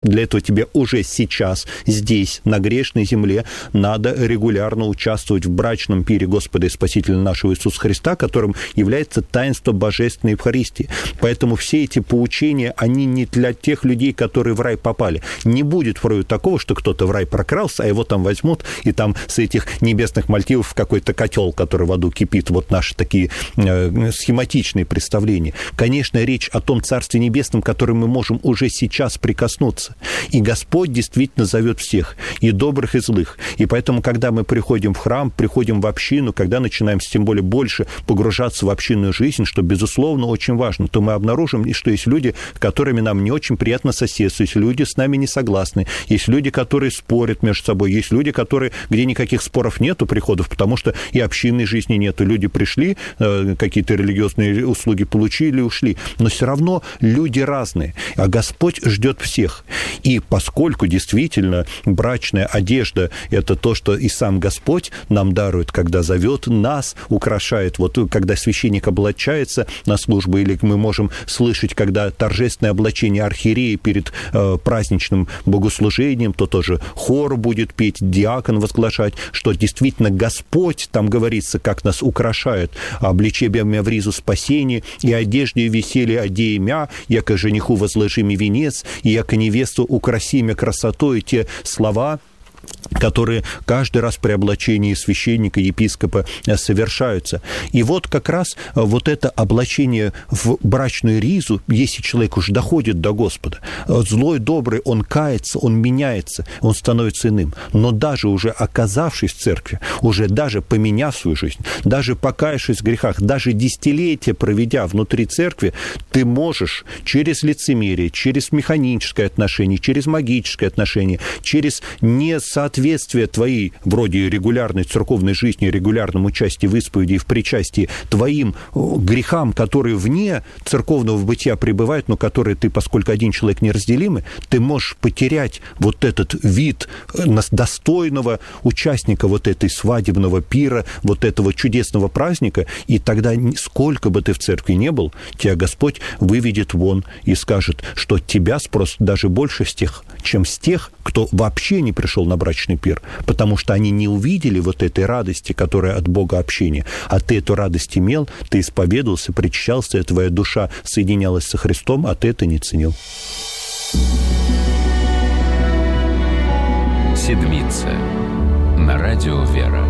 Для этого тебе уже сейчас, здесь, на грешной земле, надо регулярно участвовать в брачном пире Господа и Спасителя нашего Иисуса Христа, которым является таинство Божественной Евхаристии. Поэтому все эти поучения, они не для тех людей, которые в рай попали. Не будет вроде такого, что кто-то в рай прокрался, а его там возьмут, и там с этих небесных Мальдивов в какой-то котел, который в аду кипит. Вот наши такие схематичные представления. Конечно, речь о том Царстве Небесном, которым мы можем уже сейчас прикоснуться. И Господь действительно зовет всех, и добрых, и злых. И поэтому, когда мы приходим в храм, приходим в общину, когда начинаем, тем более, больше погружаться в общинную жизнь, что, безусловно, очень важно, то мы обнаружим, что есть люди, с которыми нам не очень приятно соседствовать, есть люди с нами не согласны, есть люди, которые спорят между собой, есть люди, которые, где никаких споров нету, приходов, потому что и общинной жизни нету. Люди пришли, какие-то религиозные услуги получили, ушли. Но все равно люди разные, а Господь ждет всех. И поскольку действительно брачная одежда – это то, что и сам Господь нам дарует, когда зовет нас, украшает. Вот когда священник облачается на службу, или мы можем слышать, когда торжественное облачение архиерея перед праздничным богослужением, то тоже хор будет петь, диакон возглашать, что действительно Господь, там говорится, как нас украшает, облечебя мя в ризу спасения, и одежде веселье одея мя, яко жениху возложими венец, и яко невесту украсимя красотой. Те слова, которые каждый раз при облачении священника, епископа совершаются. И вот как раз вот это облачение в брачную ризу, если человек уж доходит до Господа, злой, добрый, он кается, он меняется, он становится иным. Но даже уже оказавшись в церкви, уже даже поменяв свою жизнь, даже покаявшись в грехах, даже десятилетия проведя внутри церкви, ты можешь через лицемерие, через механическое отношение, через магическое отношение, через несоответствие твоей вроде регулярной церковной жизни, регулярном участии в исповеди и в причастии, твоим грехам, которые вне церковного бытия пребывают, но которые ты, поскольку один человек неразделимый, ты можешь потерять вот этот вид достойного участника вот этой свадебного пира, вот этого чудесного праздника, и тогда сколько бы ты в церкви не был, тебя Господь выведет вон и скажет, что тебя спрос даже больше с тех, чем с тех, кто вообще не пришел на брачный пир, потому что они не увидели вот этой радости, которая от Бога общения. А ты эту радость имел, ты исповедовался, причащался, твоя душа соединялась со Христом, а ты это не ценил. Седмица на радио «Вера».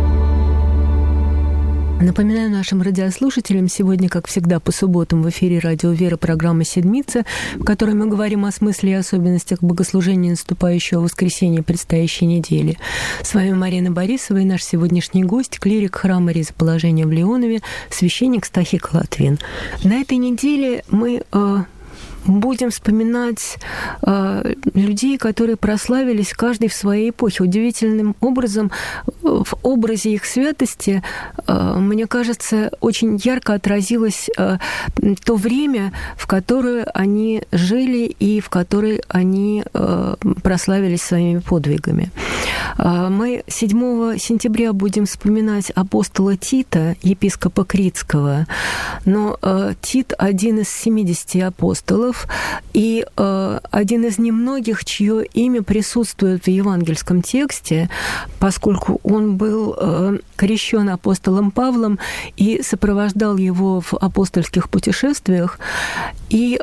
Напоминаю нашим радиослушателям, сегодня, как всегда, по субботам в эфире радио «Вера» программа «Седмица», в которой мы говорим о смысле и особенностях богослужения наступающего воскресенья предстоящей недели. С вами Марина Борисова и наш сегодняшний гость, клирик храма Ризоположения в Леонове, священник Стахик Латвин. На этой неделе мы будем вспоминать людей, которые прославились каждый в своей эпохе. Удивительным образом в образе их святости, мне кажется, очень ярко отразилось то время, в которое они жили и в которое они прославились своими подвигами. Мы 7 сентября будем вспоминать апостола Тита, епископа Критского, но Тит – один из 70 апостолов, и один из немногих, чье имя присутствует в евангельском тексте, поскольку он был крещен апостолом Павлом и сопровождал его в апостольских путешествиях. И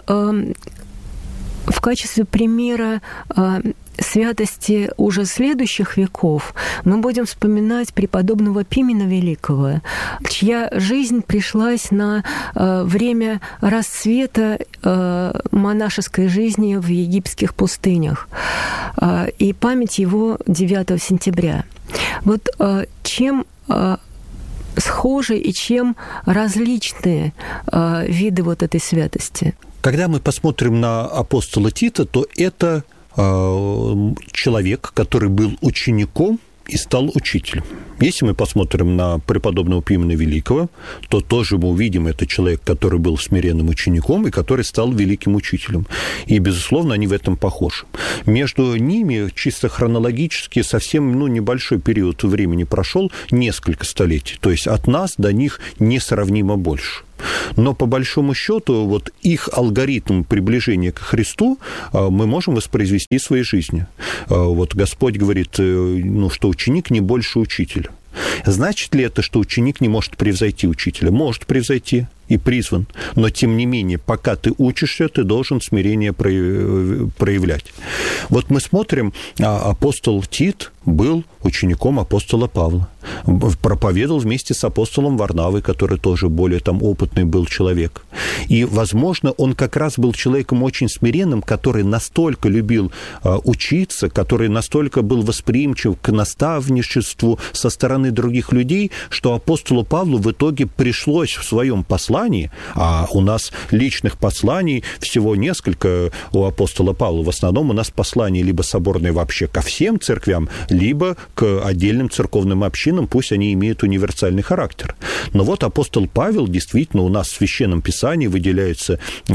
в качестве примера святости уже следующих веков мы будем вспоминать преподобного Пимена Великого, чья жизнь пришлась на время расцвета монашеской жизни в египетских пустынях, и память его 9 сентября. Вот чем схожи и чем различны виды вот этой святости? Когда мы посмотрим на апостола Тита, то это человек, который был учеником и стал учителем. Если мы посмотрим на преподобного Пимена Великого, то тоже мы увидим, это человек, который был смиренным учеником и который стал великим учителем. И, безусловно, они в этом похожи. Между ними, чисто хронологически, совсем небольшой период времени прошел, несколько столетий. То есть от нас до них несравнимо больше. Но по большому счету вот их алгоритм приближения к Христу мы можем воспроизвести в своей жизни. Вот Господь говорит, что ученик не больше учителя. Значит ли это, что ученик не может превзойти учителя? Может превзойти и призван, но тем не менее, пока ты учишься, ты должен смирение проявлять. Вот мы смотрим, апостол Тит был учеником апостола Павла, проповедовал вместе с апостолом Варнавой, который тоже более опытный был человек. И, возможно, он как раз был человеком очень смиренным, который настолько любил учиться, который настолько был восприимчив к наставничеству со стороны других людей, что апостолу Павлу в итоге пришлось в своем послании, а у нас личных посланий всего несколько у апостола Павла, в основном у нас послания либо соборные вообще ко всем церквям, либо к отдельным церковным общинам, пусть они имеют универсальный характер. Но вот апостол Павел, действительно, у нас в Священном Писании выделяется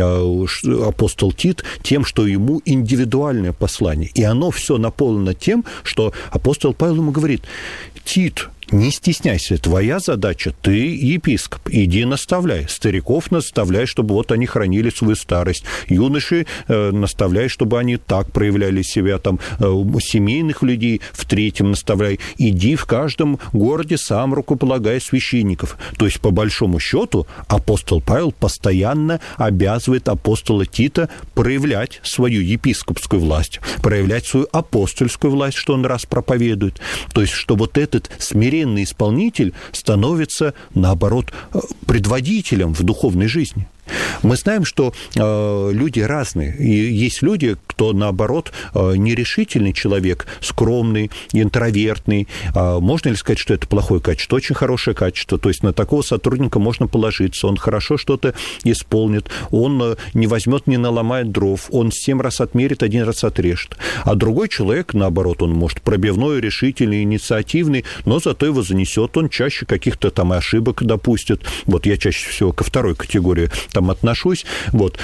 апостол Тит тем, что ему индивидуальное послание. И оно все наполнено тем, что апостол Павел ему говорит: Тит, не стесняйся, твоя задача, ты епископ, иди наставляй, стариков наставляй, чтобы вот они хранили свою старость, юноши наставляй, чтобы они так проявляли себя, семейных людей в третьем наставляй, иди в каждом городе сам рукополагай священников. То есть, по большому счету, апостол Павел постоянно обязывает апостола Тита проявлять свою епископскую власть, проявлять свою апостольскую власть, что он раз проповедует. То есть, что вот этот смиренный исполнитель становится, наоборот, предводителем в духовной жизни. Мы знаем, что люди разные. И есть люди, кто, наоборот, нерешительный человек, скромный, интровертный. Можно ли сказать, что это плохое качество? Очень хорошее качество. То есть на такого сотрудника можно положиться. Он хорошо что-то исполнит. Он не возьмет, не наломает дров. Он 7 раз отмерит, 1 раз отрежет. А другой человек, наоборот, он может пробивной, решительный, инициативный, но зато его занесет. Он чаще каких-то ошибок допустит. Вот я чаще всего ко второй категории отношусь. Вот.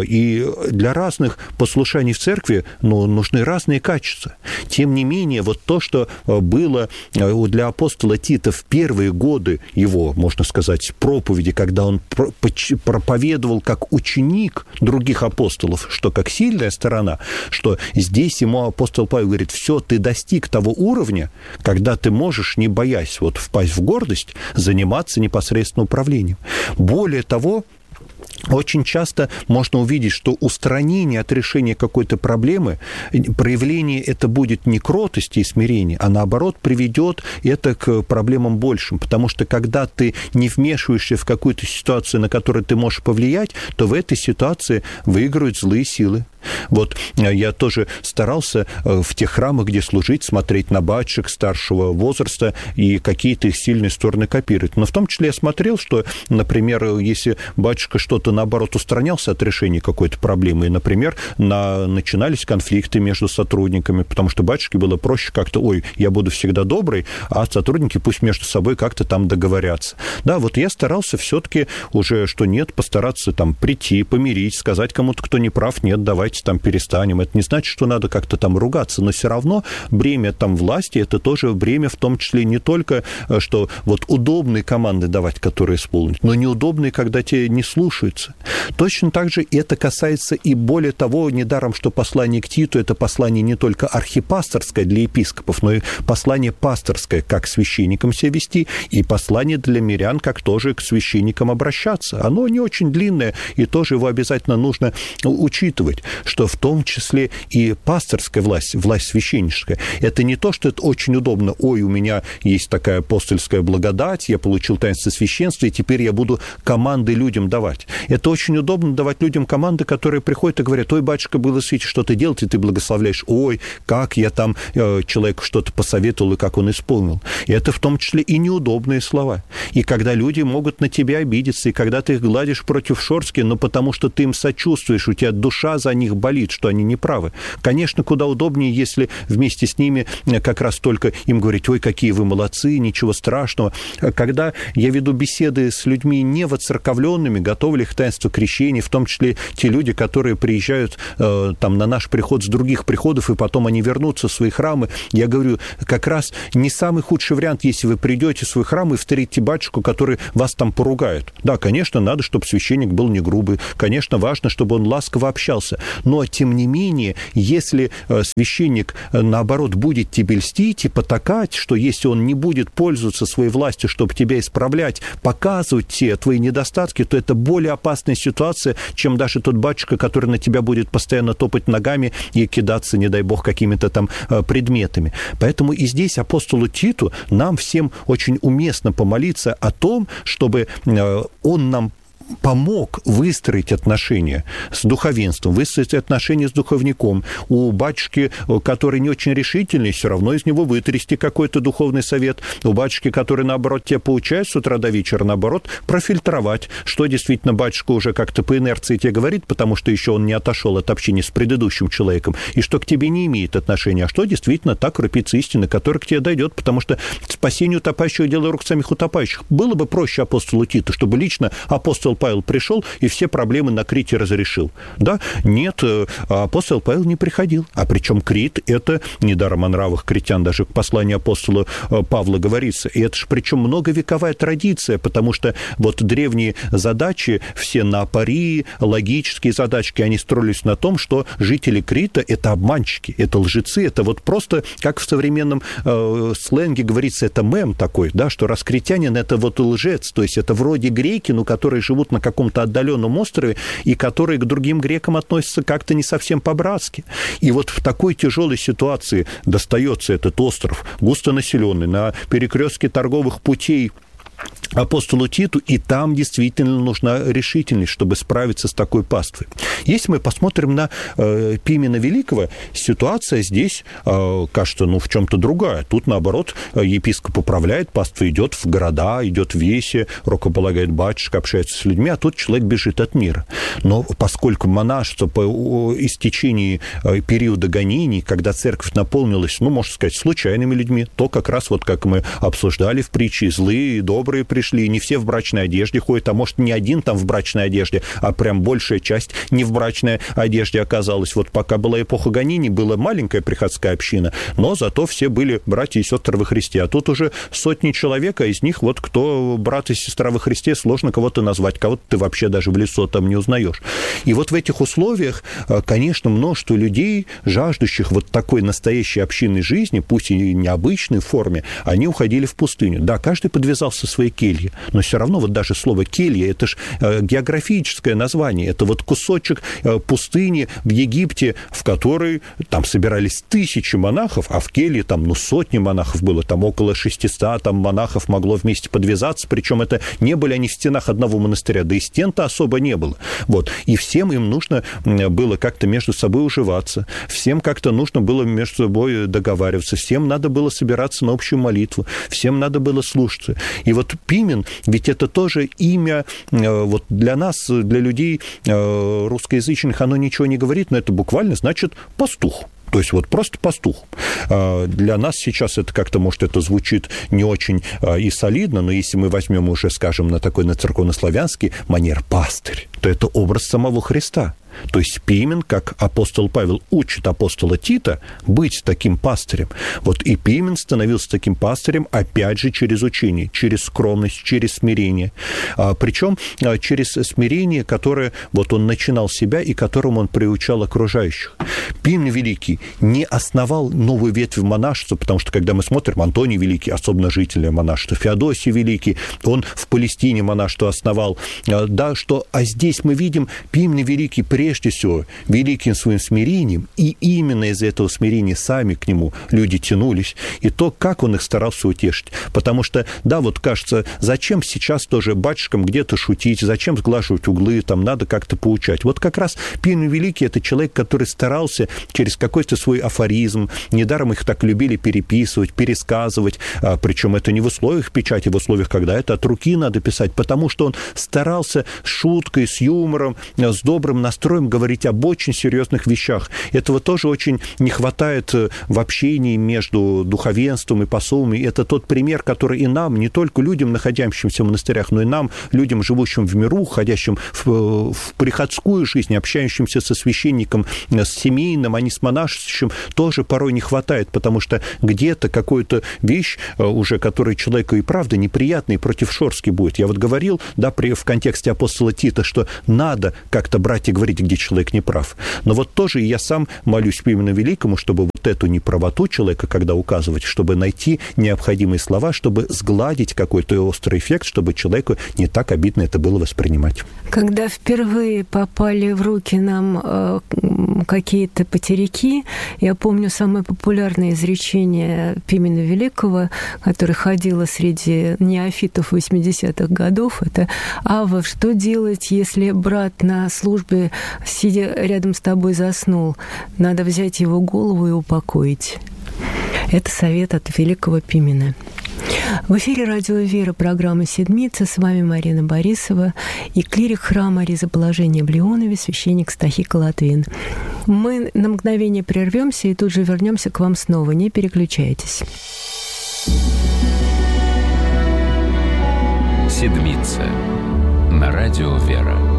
И для разных послушаний в церкви нужны разные качества. Тем не менее, вот то, что было для апостола Тита в первые годы его, можно сказать, проповеди, когда он проповедовал как ученик других апостолов, что как сильная сторона, что здесь ему апостол Павел говорит: все, ты достиг того уровня, когда ты можешь, не боясь впасть в гордость, заниматься непосредственно управлением. Более того, очень часто можно увидеть, что устранение от решения какой-то проблемы, проявление это будет не кротости и смирения, а наоборот приведет это к проблемам большим. Потому что когда ты не вмешиваешься в какую-то ситуацию, на которую ты можешь повлиять, то в этой ситуации выигрывают злые силы. Вот я тоже старался в тех храмах, где служить, смотреть на батюшек старшего возраста и какие-то их сильные стороны копировать. Но в том числе я смотрел, что, например, если батюшка что-то, наоборот, устранялся от решения какой-то проблемы, и, например, начинались конфликты между сотрудниками, потому что батюшке было проще как-то: ой, я буду всегда добрый, а сотрудники пусть между собой как-то договорятся. Да, вот я старался все-таки уже, что нет, постараться прийти, помирить, сказать кому-то, кто не прав: нет, давайте перестанем. Это не значит, что надо как-то ругаться, но все равно бремя власти, это тоже бремя, в том числе не только, что удобные команды давать, которые исполнить, но неудобные, когда те не слушаются. Точно так же это касается и, более того, недаром, что послание к Титу — это послание не только архипасторское для епископов, но и послание пасторское, как к священникам себя вести, и послание для мирян, как тоже к священникам обращаться. Оно не очень длинное, и тоже его обязательно нужно учитывать, что в том числе и пасторская власть, власть священническая, это не то, что это очень удобно: ой, у меня есть такая апостольская благодать, я получил таинство священства, и теперь я буду команды людям давать. Это очень удобно давать людям команды, которые приходят и говорят: ой, батюшка, благословите, что ты делаешь, и ты благословляешь: ой, как я человеку что-то посоветовал, и как он исполнил. И это в том числе и неудобные слова. И когда люди могут на тебя обидеться, и когда ты их гладишь против шерстки, но потому что ты им сочувствуешь, у тебя душа за них них болит, что они неправы. Конечно, куда удобнее, если вместе с ними как раз только им говорить: ой, какие вы молодцы, ничего страшного. Когда я веду беседы с людьми невоцерковленными, готовы ли их таинство крещения, в том числе те люди, которые приезжают там на наш приход с других приходов, и потом они вернутся в свои храмы, я говорю, как раз не самый худший вариант, если вы придете в свой храм и встретите батюшку, который вас там поругает. Да, конечно, надо, чтобы священник был не грубый, конечно, важно, чтобы он ласково общался, но, тем не менее, если священник, наоборот, будет тебе льстить и потакать, что если он не будет пользоваться своей властью, чтобы тебя исправлять, показывать те твои недостатки, то это более опасная ситуация, чем даже тот батюшка, который на тебя будет постоянно топать ногами и кидаться, не дай бог, какими-то там предметами. Поэтому и здесь апостолу Титу нам всем очень уместно помолиться о том, чтобы он нам помог выстроить отношения с духовенством, выстроить отношения с духовником. У батюшки, который не очень решительный, все равно из него вытрясти какой-то духовный совет. У батюшки, который, наоборот, тебя поучает с утра до вечера, наоборот, профильтровать, что действительно батюшка уже как-то по инерции тебе говорит, потому что еще он не отошел от общения с предыдущим человеком, и что к тебе не имеет отношения, а что действительно та крупица истины, которая к тебе дойдет, потому что спасение утопающих — дело рук самих утопающих. Было бы проще апостолу Титу, чтобы лично апостол Павел пришел и все проблемы на Крите разрешил. Да? Нет, апостол Павел не приходил. А причем Крит — это недаром о нравах критян, даже в послании апостола Павла говорится. И это же причем многовековая традиция, потому что вот древние задачи, все на апории, логические задачки, они строились на том, что жители Крита — это обманщики, это лжецы, это вот просто, как в современном сленге говорится, это мем такой, да, что раз критянин — это вот лжец, то есть это вроде греки, но которые живут на каком-то отдаленном острове и которые к другим грекам относятся как-то не совсем по-братски. И вот в такой тяжелой ситуации достается этот остров, густонаселенный, на перекрестке торговых путей апостолу Титу, и там действительно нужна решительность, чтобы справиться с такой паствой. Если мы посмотрим на Пимена Великого, ситуация здесь, кажется, в чем-то другая. Тут, наоборот, епископ управляет, паства идет в города, идет в весе, рукополагает батюшка, общается с людьми, а тут человек бежит от мира. Но поскольку монашество по истечении периода гонений, когда церковь наполнилась, можно сказать, случайными людьми, то как раз вот как мы обсуждали в притче, злые и добрые пришли, не все в брачной одежде ходят, а может, не один там в брачной одежде, а прям большая часть не в брачной одежде оказалась. Вот пока была эпоха гонений, была маленькая приходская община, но зато все были братья и сестры во Христе. А тут уже сотни человек, а из них вот кто брат и сестра во Христе, сложно кого-то назвать, кого-то ты вообще даже в лицо там не узнаешь. И вот в этих условиях, конечно, множество людей, жаждущих вот такой настоящей общинной жизни, пусть и необычной форме, они уходили в пустыню. Да, каждый подвязался своей келье, но все равно вот даже слово келья — это же географическое название, это вот кусочек пустыни в Египте, в которой там собирались тысячи монахов, а в келье там сотни монахов было, там около 600 там монахов могло вместе подвязаться, причем это не были они в стенах одного монастыря, да и стен-то особо не было. Вот. И всем им нужно было как-то между собой уживаться, всем как-то нужно было между собой договариваться, всем надо было собираться на общую молитву, всем надо было слушаться. И вот Пимен, ведь это тоже имя, вот для нас, для людей русскоязычных, оно ничего не говорит, но это буквально значит «пастух». То есть вот просто пастух. Для нас сейчас это как-то, может, это звучит не очень и солидно, но если мы возьмем уже, скажем, на такой, на церковнославянский манер пастырь, то это образ самого Христа. То есть Пимен, как апостол Павел учит апостола Тита быть таким пастырем. Вот и Пимен становился таким пастырем, опять же, через учение, через скромность, через смирение. Причем через смирение, которое вот он начинал себя и которому он приучал окружающих. Пимен Великий не основал новую ветвь монашества, потому что, когда мы смотрим, Антоний Великий, особенно житель монашества, Феодосий Великий, он в Палестине монашество основал. Да, что, а здесь мы видим Пимен Великий прежде всего великим своим смирением, и именно из-за этого смирения сами к нему люди тянулись, и то, как он их старался утешить. Потому что, да, вот кажется, зачем сейчас тоже батюшкам где-то шутить, зачем сглаживать углы, там надо как-то поучать. Вот как раз Пимен Великий — это человек, который старался через какой-то свой афоризм, недаром их так любили переписывать, пересказывать, причем это не в условиях печати, в условиях, когда это от руки надо писать, потому что он старался с шуткой, с юмором, с добрым настроем попробуем говорить об очень серьезных вещах. Этого тоже очень не хватает в общении между духовенством и посолами. Это тот пример, который и нам, не только людям, находящимся в монастырях, но и нам, людям, живущим в миру, ходящим в приходскую жизнь, общающимся со священником, с семейным, а не с монашеским, тоже порой не хватает, потому что где-то какую-то вещь уже, которая человеку и правда неприятная, и против шорски будет. Я вот говорил, да, в контексте апостола Тита, что надо как-то брать и говорить, где человек не прав. Но вот тоже я сам молюсь именно великому, чтобы вот эту неправоту человека, когда указывать, чтобы найти необходимые слова, чтобы сгладить какой-то острый эффект, чтобы человеку не так обидно это было воспринимать. Когда впервые попали в руки нам какие-то потеряки, я помню самое популярное изречение Пимена Великого, которое ходило среди неофитов 80-х годов, это: «Ава, что делать, если брат на службе, сидя рядом с тобой, заснул? Надо взять его голову и упокоить». Это совет от великого Пимена. В эфире «Радио Вера», программа «Седмица». С вами Марина Борисова и клирик храма Ризоположения в Леонове, священник Стахика Латвин. Мы на мгновение прервемся и тут же вернемся к вам снова. Не переключайтесь. «Седмица» на радио «Вера».